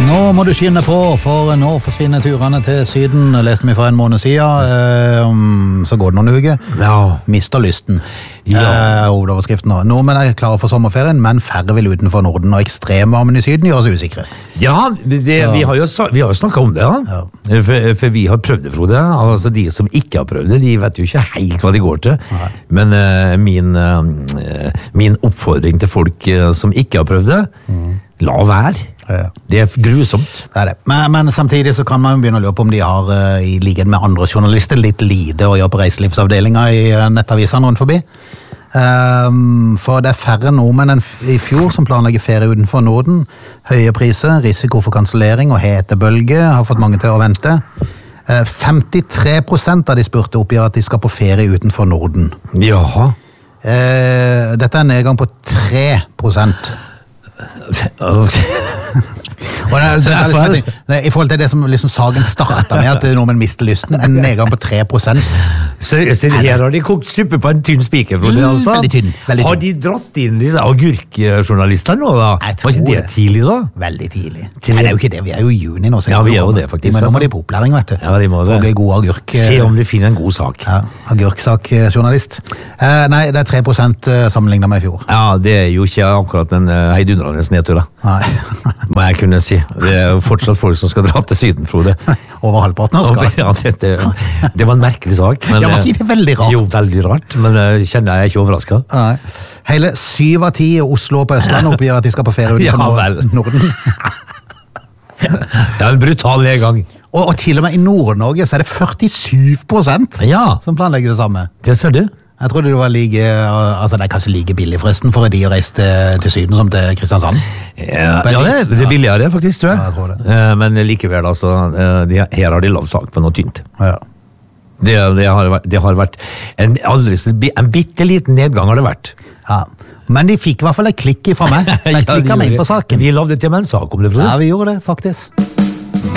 Nå må du skynde på, for nå forsvinner turene til Syden. Leste vi for en måned siden, så går det noen uker. Ja. Mister lysten. Hovedoverskriften nå. Nordmenn er klare for sommerferien, men færre vil utenfor Norden, og ekstremvarmen i Syden gjør oss usikre. Ja, vi har jo snakket om det, ja. For vi har prøvd det, Frode. Altså, de som ikke har prøvd det, de vet jo ikke helt hva de går til. Nei. Men min oppfordring til folk som ikke har prøvd det, la være. Ja. Det er grusomt. Det er det. Men samtidig så kan man begynne å lure på om de har, i likhet med andre journalister, litt lite å gjøre på reiselivsavdelingen i nettavisene rundt forbi. For det er færre nordmenn enn i fjor som planlegger ferie utenfor Norden. Høye priser, risiko for kansellering og hetebølge har fått mange til å vente. 53% av de spurte oppgir at de skal på ferie utenfor Norden. Jaha. Dette er en nedgang på 3%. Og det er liksom i forhold til det som liksom saken startet med, at nordmenn mister lysten, en nedgang på 3%. Så her har de kokt suppe på en tynn spiker, altså. Veldig tynn. Har de dratt inn disse agurkjournalistene nå, da? Var ikke det tidlig, da? Veldig tidlig. Nei, det er jo ikke det, vi er jo i juni nå. Ja, vi er jo det, faktisk. Men nå må de på opplæring, vet du. Ja, de må det. For å bli god agurk. Se om de finner en god sak. Ja, agurksak-journalist. Nei, det er 3% sammenlignet med i fjor. Ja, det er jo ikke akkurat en heidundrende nedtur, da. Nei. Må jeg kunne si. Det er jo fortsatt folk som skal dra til Syden, Frode. Over halvparten av skal. Ja, det var en merkelig sak. Men, ja, var ikke det veldig rart? Jo, veldig rart, men kjenner jeg ikke overrasket. Nei. Hele 7 av 10 i Oslo og på Østlandet oppgir at de skal på ferie utenfor Norden. Det er en brutal nedgang. Og til og med i Nord-Norge så er det 47% som planlegger det samme. Det ser du. Jeg trodde det var det er kanskje like billig forresten for de å reise til Syden som til Kristiansand. Ja, det er billigere faktisk, tror jeg. Ja, jeg tror det. Men likevel, altså, her har de lav sak på noe tynt. Ja. Det har vært en bitte liten nedgang har det vært. Ja, men de fikk i hvert fall et klikk fra meg. De klikket meg inn på saken. Vi lavde til med en sak om det, Frode. Ja, vi gjorde det, faktisk.